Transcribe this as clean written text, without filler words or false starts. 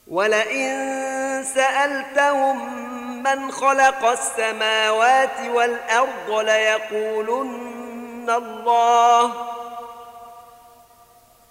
ولئن سألتهم من خلق السماوات والأرض ليقولن الله